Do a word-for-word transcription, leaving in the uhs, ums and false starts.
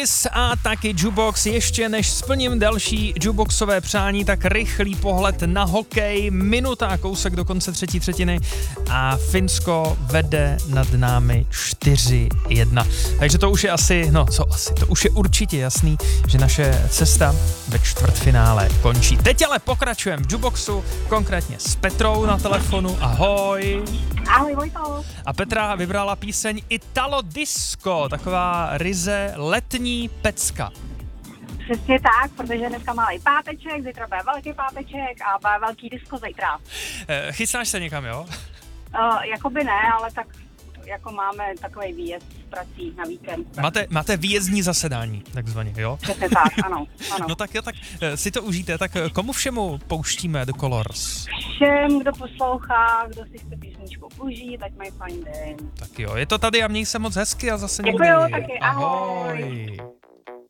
A taky Jukebox. Ještě než splním další Jukeboxové přání, tak rychlý pohled na hokej. Minuta a kousek do konce třetí třetiny a Finsko vede nad námi čtyři jedna. Takže to už je asi, no co asi, to už je určitě jasný, že naše cesta ve čtvrtfinále končí. Teď ale pokračujeme v Jukeboxu, konkrétně s Petrou na telefonu. Ahoj. Ahoj Vojto. A Petra vybrala píseň Italo Disco, taková ryze letní pecka. Přesně tak, protože dneska malý páteček, zítra bude velký páteček a bude velký disco zítra. E, chystáš se někam, jo? Uh, jakoby ne, ale tak jako máme takový výjezd z prací na víkend. Máte, máte výjezdní zasedání, takzvaně, jo? Přesně tak, ano, ano. No tak jo, tak si to užijte, tak komu všemu pouštíme The Colors? Všem, kdo poslouchá, kdo si chce písničku užít, ať mají fajn den. Tak jo, je to tady a měj se moc hezky a zase Děkuju, někdy. taky ahoj. Ahoj.